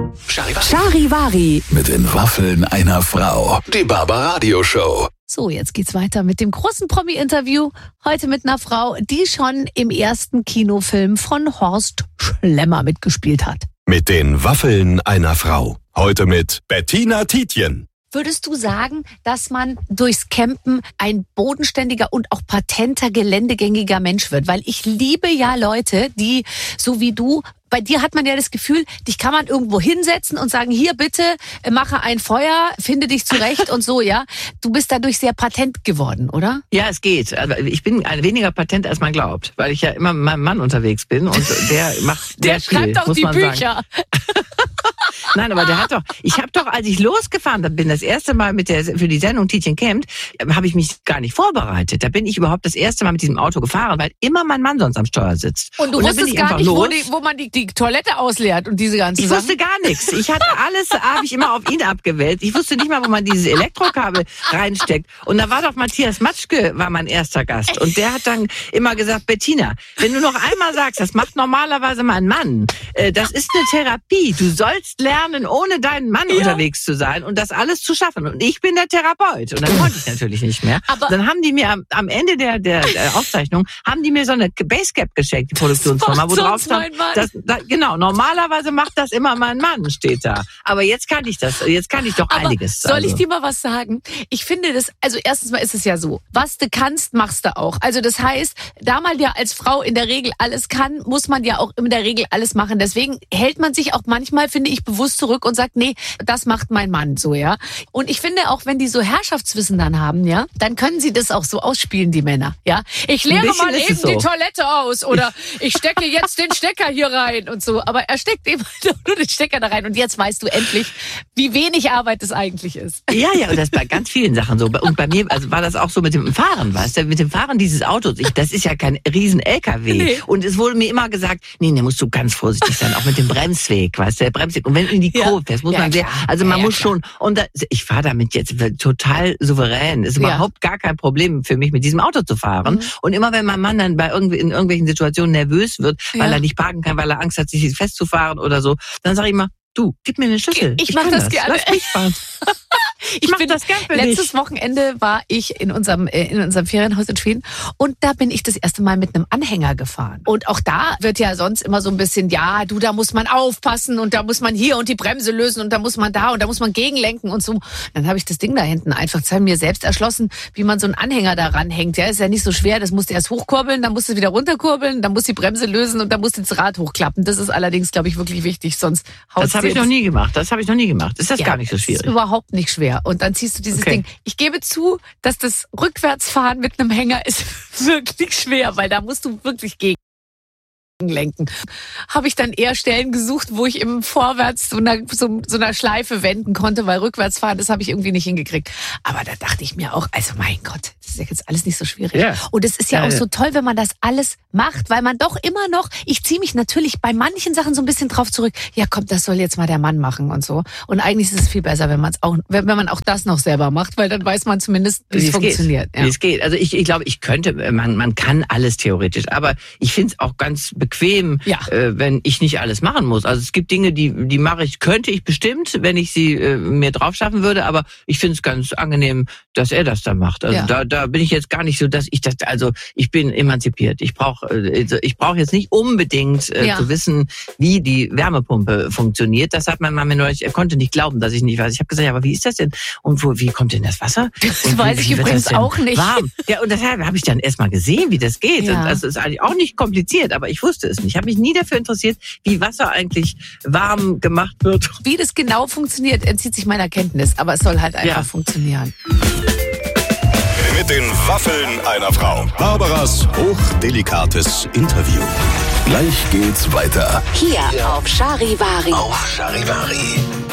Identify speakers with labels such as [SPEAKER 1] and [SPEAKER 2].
[SPEAKER 1] Charivari.
[SPEAKER 2] Mit den Waffeln einer Frau. Die Barbaradio-Show.
[SPEAKER 1] So, jetzt geht's weiter mit dem großen Promi-Interview. Heute mit einer Frau, die schon im ersten Kinofilm von Horst Schlemmer mitgespielt hat.
[SPEAKER 3] Mit den Waffeln einer Frau. Heute mit Bettina Tietjen.
[SPEAKER 1] Würdest du sagen, dass man durchs Campen ein bodenständiger und auch patenter, geländegängiger Mensch wird? Weil ich liebe ja Leute, die, so wie du, bei dir hat man ja das Gefühl, dich kann man irgendwo hinsetzen und sagen, hier bitte, mache ein Feuer, finde dich zurecht und so, ja. Du bist dadurch sehr patent geworden, oder?
[SPEAKER 4] Ja, es geht. Also ich bin weniger patent, als man glaubt, weil ich ja immer mit meinem Mann unterwegs bin und der macht
[SPEAKER 1] der
[SPEAKER 4] sehr viel,
[SPEAKER 1] schreibt auch die Bücher.
[SPEAKER 4] Nein, aber der hat doch, ich habe doch, als ich losgefahren bin, das erste Mal für die Sendung Tietjen campt, habe ich mich gar nicht vorbereitet. Da bin ich überhaupt das erste Mal mit diesem Auto gefahren, weil immer mein Mann sonst am Steuer sitzt.
[SPEAKER 1] Und du wusstest gar nicht, wo man die Toilette ausleert und diese ganzen Sachen?
[SPEAKER 4] Ich wusste gar nichts. Ich hatte alles, habe ich immer auf ihn abgewählt. Ich wusste nicht mal, wo man dieses Elektrokabel reinsteckt. Und da war doch Matthias Matschke, war mein erster Gast. Und der hat dann immer gesagt, Bettina, wenn du noch einmal sagst, das macht normalerweise mein Mann, das ist eine Therapie. Du sollst lernen, ohne deinen Mann unterwegs zu sein und das alles zu schaffen. Und ich bin der Therapeut. Und das wollte ich natürlich nicht mehr. Aber dann haben die mir am Ende der Aufzeichnung, haben die mir so eine Basecap geschenkt, die Produktionsfirma, wo drauf stand, genau, normalerweise macht das immer mein Mann, steht da. Aber jetzt kann ich das, jetzt kann ich doch einiges.
[SPEAKER 1] Soll ich dir mal was sagen? Ich finde das, also erstens mal ist es ja so, was du kannst, machst du auch. Also das heißt, da man ja als Frau in der Regel alles kann, muss man ja auch in der Regel alles machen. Deswegen hält man sich auch manchmal, finde ich, bewusst zurück und sagt, nee, das macht mein Mann so, ja. Und ich finde auch, wenn die so Herrschaftswissen dann haben, ja, dann können sie das auch so ausspielen, die Männer, ja. Ich leere mal eben die Toilette aus oder ich stecke jetzt den Stecker hier rein und so. Aber er steckt eben nur den Stecker da rein und jetzt weißt du endlich, wie wenig Arbeit das eigentlich ist.
[SPEAKER 4] Ja, und das ist bei ganz vielen Sachen so. Und bei mir war das auch so mit dem Fahren, weißt du, mit dem Fahren dieses Autos. Das ist ja kein riesen LKW. Nee. Und es wurde mir immer gesagt, nee, da musst du ganz vorsichtig sein, auch mit dem Bremsweg, weißt du, der Bremsweg. Und wenn du in die Kurve fährst, muss man man muss schon, und ich fahre damit jetzt total souverän. Ist überhaupt gar kein Problem für mich, mit diesem Auto zu fahren. Mhm. Und immer wenn mein Mann dann in irgendwelchen Situationen nervös wird, weil er nicht parken kann, weil er Angst hat, sich festzufahren oder so, dann sage ich immer, du, gib mir eine Schlüssel.
[SPEAKER 1] Ich mach das gerne.
[SPEAKER 4] Lass mich fahren. Ich mache das gern für dich.
[SPEAKER 1] Letztes Wochenende war ich in unserem Ferienhaus in Schweden und da bin ich das erste Mal mit einem Anhänger gefahren. Und auch da wird ja sonst immer so ein bisschen, ja, du, da muss man aufpassen und da muss man hier und die Bremse lösen und da muss man da und da muss man gegenlenken und so. Dann habe ich das Ding da hinten einfach mir selbst erschlossen, wie man so einen Anhänger da ranhängt. Ja, ist ja nicht so schwer, das musst du erst hochkurbeln, dann musst du wieder runterkurbeln, dann musst du die Bremse lösen und dann musst du das Rad hochklappen. Das ist allerdings, glaube ich, wirklich wichtig, sonst haut es.
[SPEAKER 4] Das habe ich noch nie gemacht. Ist das gar nicht so schwierig?
[SPEAKER 1] Ist überhaupt nicht schwer. Und dann ziehst du dieses Ding. Ich gebe zu, dass das Rückwärtsfahren mit einem Hänger ist wirklich schwer, weil da musst du wirklich gegenlenken. Habe ich dann eher Stellen gesucht, wo ich im Vorwärts so einer Schleife wenden konnte, weil Rückwärtsfahren, das habe ich irgendwie nicht hingekriegt. Aber da dachte ich mir auch, also mein Gott, das ist ja jetzt alles nicht so schwierig. Ja. Und es ist ja auch so toll, wenn man das alles macht, weil man doch immer noch, ich ziehe mich natürlich bei manchen Sachen so ein bisschen drauf zurück, ja komm, das soll jetzt mal der Mann machen und so. Und eigentlich ist es viel besser, wenn man auch das noch selber macht, weil dann weiß man zumindest, wie es funktioniert.
[SPEAKER 4] Wie es geht. Also ich glaube, ich könnte, man kann alles theoretisch, aber ich finde es auch ganz bequem, wenn ich nicht alles machen muss. Also es gibt Dinge, die könnte ich bestimmt, wenn ich sie mir drauf schaffen würde, aber ich finde es ganz angenehm, dass er das dann macht. Also da bin ich jetzt gar nicht so, dass ich das, also ich bin emanzipiert. Ich brauche jetzt nicht unbedingt zu wissen, wie die Wärmepumpe funktioniert. Das hat mein Mann mir neulich, er konnte nicht glauben, dass ich nicht weiß. Ich habe gesagt, ja, aber wie ist das denn? Und wie kommt denn das Wasser?
[SPEAKER 1] Das weiß ich übrigens auch nicht.
[SPEAKER 4] Warm? Ja, und deshalb habe ich dann erstmal gesehen, wie das geht. Ja. Und das ist eigentlich auch nicht kompliziert, aber ich wusste es nicht. Ich habe mich nie dafür interessiert, wie Wasser eigentlich warm gemacht wird.
[SPEAKER 1] Wie das genau funktioniert, entzieht sich meiner Kenntnis, aber es soll halt einfach funktionieren.
[SPEAKER 3] Mit den Waffeln einer Frau. Barbaras hochdelikates Interview.
[SPEAKER 2] Gleich geht's weiter.
[SPEAKER 1] Hier auf Charivari.
[SPEAKER 2] Auf Charivari.